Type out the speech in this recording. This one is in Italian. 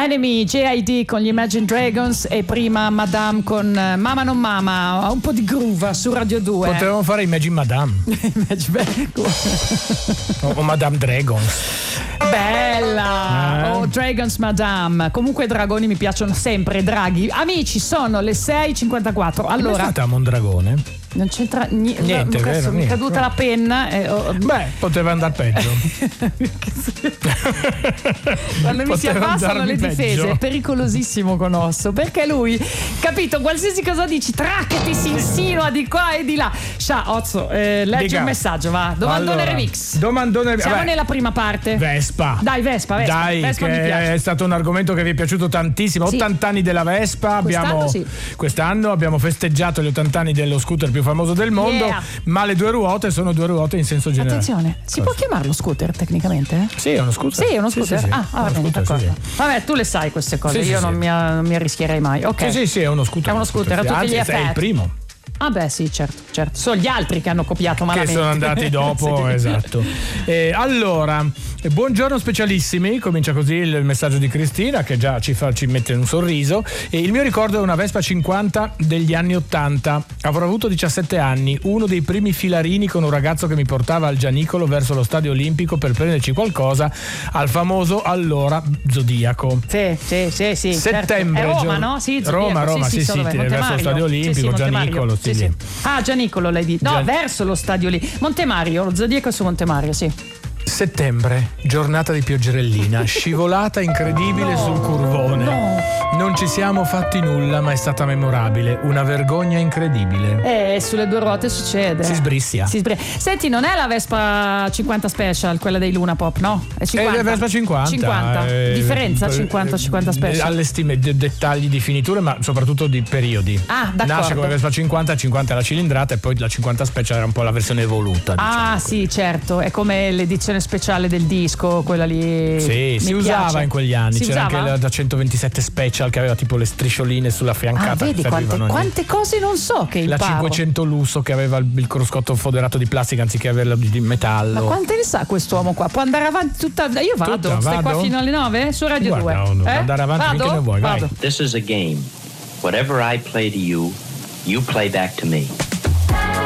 Enemy, JID con gli Imagine Dragons e prima Madame con Mama non Mama, un po' di groove su Radio 2. Potevamo fare Imagine Madame o Madame Dragons. Bella! Oh, Dragons Madame. Comunque dragoni mi piacciono sempre, draghi. Amici, sono le 6:54. Allora, è stata Mondragone? Non c'entra niente, vero? Mi è caduta la penna. Beh, poteva andare peggio. Quando mi si abbassano le difese peggio. è pericolosissimo con Osso, perché lui, capito, qualsiasi cosa dici, che ti si insinua di qua e di là. Osso, leggi Dica. un messaggio, va. Domandone remix. Siamo nella prima parte. Vespa. Dai, Vespa Dai, Vespa che mi piace. è stato un argomento che vi è piaciuto tantissimo. Sì. 80 anni della Vespa. Quest'anno abbiamo festeggiato gli 80 anni dello scooter più famoso del mondo. Yeah. Ma le due ruote sono due ruote in senso generale. Attenzione, si può chiamarlo scooter tecnicamente? Sì, è uno scooter. Sì, è uno scooter. Sì. Va bene, d'accordo. Sì. Vabbè, tu le sai queste cose, io non mi arrischerei mai. Ok. Sì, è uno scooter. È uno scooter, a tutti gli Anzi, effetti. è il primo. Ah beh sì, certo. Sono gli altri che hanno copiato malamente. Che sono andati dopo, Sì. esatto. Allora, buongiorno specialissimi, comincia così il messaggio di Cristina che già ci mette un sorriso. Il mio ricordo è una Vespa 50 degli anni 80. Avrò avuto 17 anni, uno dei primi filarini con un ragazzo che mi portava al Gianicolo verso lo Stadio Olimpico per prenderci qualcosa al famoso allora Zodiaco. Sì. Settembre. Certo. È Roma, no? Sì, Roma, sì, verso lo Stadio Olimpico, Gianicolo. Sì. Ah, Gianicolo l'hai detto. No, verso lo stadio lì. Montemario, lo Zodiaco su Montemario, sì. Settembre, giornata di pioggerellina, scivolata incredibile sul curvone. Non ci siamo fatti nulla, ma è stata memorabile. Una vergogna incredibile. Sulle due ruote succede. Si sbrissia. Senti, non è la Vespa 50 Special, quella dei Luna Pop, no? È 50. È Vespa 50. Differenza 50 Special. Alle stime, dettagli di finiture, ma soprattutto di periodi. Ah, d'accordo. Nasce come Vespa 50 è la cilindrata e poi la 50 Special era un po' la versione evoluta. Ah, diciamo. sì, certo. È come l'edizione speciale del disco, quella lì. Sì, si usava in quegli anni. C'era anche la da 127 Special che aveva tipo le striscioline sulla fiancata. Vedi quante cose non so che imparo. La 500 Lusso che aveva il cruscotto foderato di plastica anziché averlo di metallo. Ma quante ne sa quest'uomo qua? Può andare avanti tutta. Io vado. Stai qua fino alle 9 su Radio 2. Andare avanti finché ne vuoi. Vado. This is a game. Whatever I play to you, you play back to me.